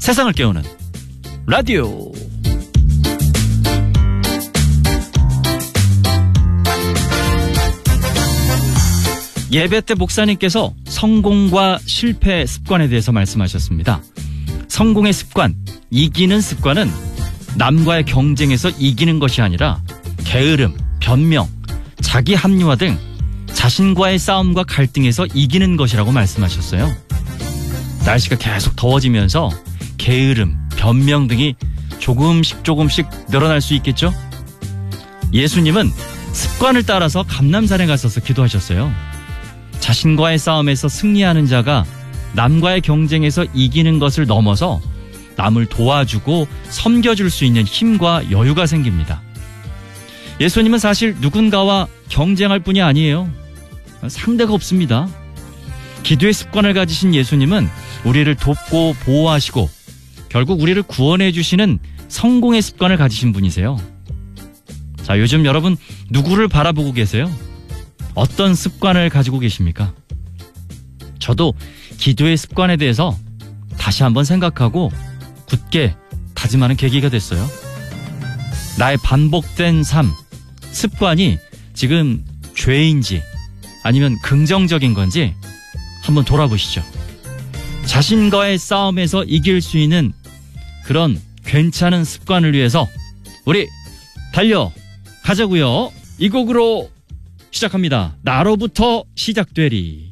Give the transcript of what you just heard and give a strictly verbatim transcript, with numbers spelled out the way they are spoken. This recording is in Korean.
세상을 깨우는 라디오. 예배 때 목사님께서 성공과 실패 습관에 대해서 말씀하셨습니다. 성공의 습관, 이기는 습관은 남과의 경쟁에서 이기는 것이 아니라 게으름, 변명, 자기 합리화 등 자신과의 싸움과 갈등에서 이기는 것이라고 말씀하셨어요. 날씨가 계속 더워지면서 게으름, 변명 등이 조금씩 조금씩 늘어날 수 있겠죠? 예수님은 습관을 따라서 감람산에 가셔서 기도하셨어요. 자신과의 싸움에서 승리하는 자가 남과의 경쟁에서 이기는 것을 넘어서 남을 도와주고 섬겨줄 수 있는 힘과 여유가 생깁니다. 예수님은 사실 누군가와 경쟁할 뿐이 아니에요. 상대가 없습니다. 기도의 습관을 가지신 예수님은 우리를 돕고 보호하시고 결국 우리를 구원해 주시는 성공의 습관을 가지신 분이세요. 자, 요즘 여러분 누구를 바라보고 계세요? 어떤 습관을 가지고 계십니까? 저도 기도의 습관에 대해서 다시 한번 생각하고 굳게 다짐하는 계기가 됐어요. 나의 반복된 삶, 습관이 지금 죄인지 아니면 긍정적인 건지 한번 돌아보시죠. 자신과의 싸움에서 이길 수 있는 그런 괜찮은 습관을 위해서 우리 달려가자고요. 이 곡으로 시작합니다. 나로부터 시작되리.